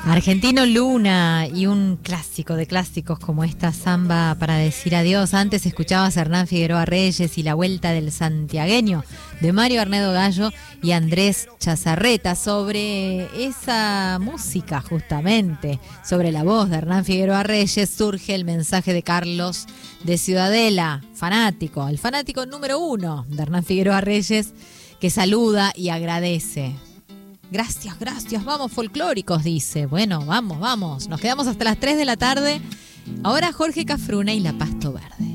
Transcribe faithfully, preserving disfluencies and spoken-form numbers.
Argentino Luna y un clásico de clásicos como esta samba para decir adiós. Antes escuchabas a Hernán Figueroa Reyes y La Vuelta del Santiagueño de Mario Arnedo Gallo y Andrés Chazarreta. Sobre esa música justamente, sobre la voz de Hernán Figueroa Reyes, surge el mensaje de Carlos de Ciudadela, fanático, el fanático número uno de Hernán Figueroa Reyes, que saluda y agradece. Gracias, gracias, vamos folclóricos, dice. Bueno, vamos, vamos. Nos quedamos hasta las tres de la tarde. Ahora Jorge Cafruna y La Pasto Verde.